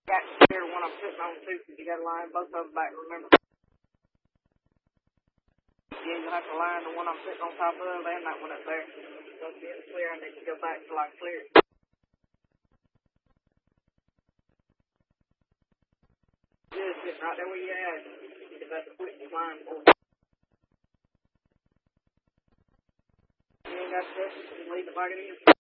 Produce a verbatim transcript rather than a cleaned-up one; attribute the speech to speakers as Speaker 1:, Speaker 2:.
Speaker 1: got clear the one I'm sitting on too, because you got to line both of them back, remember? Yeah, you'll have to line the one I'm sitting on top of and that one up there. So if it's clear, and then you go back till I clear it. Just sitting right there where you at. Because that's the quickest line for it. You ain't got to touch it, just leave it like it is.